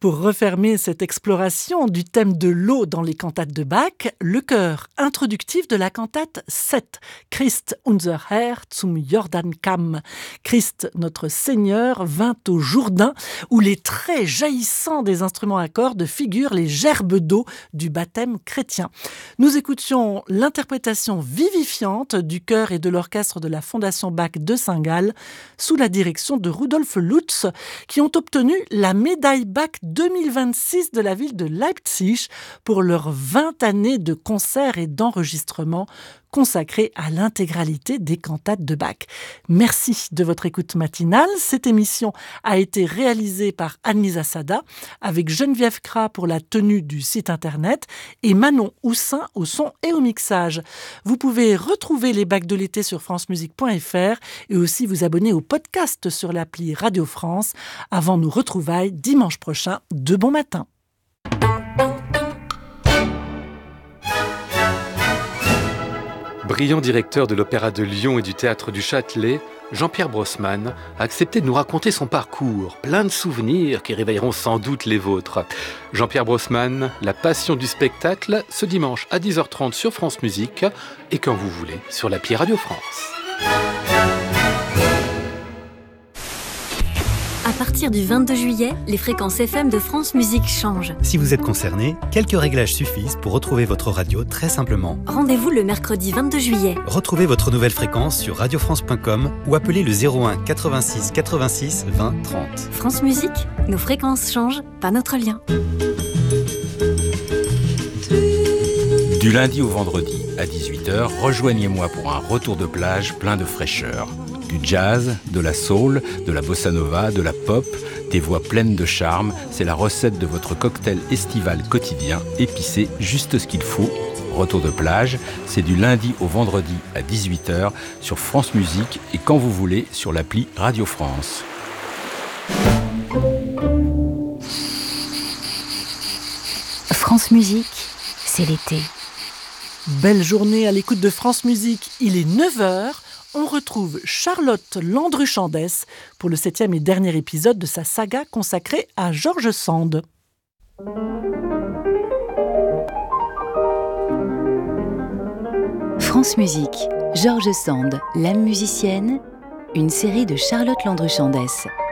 Pour refermer cette exploration du thème de l'eau dans les cantates de Bach, le chœur introductif de la cantate 7, Christ unser Herr zum Jordankamm. Christ, notre Seigneur, vint au Jourdain, où les traits jaillissants des instruments à cordes figurent les gerbes d'eau du baptême chrétien. Nous écoutions l'interprétation vivifiante du chœur et de l'orchestre de la Fondation Bach de Saint-Gall, sous la direction de Rudolf Lutz, qui ont obtenu la médaille Bach 2026 de la ville de Leipzig pour leurs 20 années de concerts et d'enregistrements consacrés à l'intégralité des cantates de Bach. Merci de votre écoute matinale. Cette émission a été réalisée par Anne-Lisa Sada, avec Geneviève Cras pour la tenue du site internet et Manon Houssin au son et au mixage. Vous pouvez retrouver les Bach de l'été sur francemusique.fr et aussi vous abonner au podcast sur l'appli Radio France avant nos retrouvailles dimanche prochain de bon matin. Brillant directeur de l'Opéra de Lyon et du Théâtre du Châtelet, Jean-Pierre Brossman a accepté de nous raconter son parcours, plein de souvenirs qui réveilleront sans doute les vôtres. Jean-Pierre Brossman, la passion du spectacle, ce dimanche à 10h30 sur France Musique et quand vous voulez sur l'appli Radio France. À partir du 22 juillet, les fréquences FM de France Musique changent. Si vous êtes concerné, quelques réglages suffisent pour retrouver votre radio très simplement. Rendez-vous le mercredi 22 juillet. Retrouvez votre nouvelle fréquence sur radiofrance.com ou appelez le 01 86 86 20 30. France Musique, nos fréquences changent, pas notre lien. Du lundi au vendredi à 18h, rejoignez-moi pour un retour de plage plein de fraîcheur. Du jazz, de la soul, de la bossa nova, de la pop, des voix pleines de charme, c'est la recette de votre cocktail estival quotidien, épicé, juste ce qu'il faut. Retour de plage, c'est du lundi au vendredi à 18h sur France Musique et quand vous voulez sur l'appli Radio France. France Musique, c'est l'été. Belle journée à l'écoute de France Musique, il est 9h. On retrouve Charlotte Landru-Chandès pour le 7e et dernier épisode de sa saga consacrée à George Sand. France Musique, George Sand, l'âme musicienne, une série de Charlotte Landru-Chandès.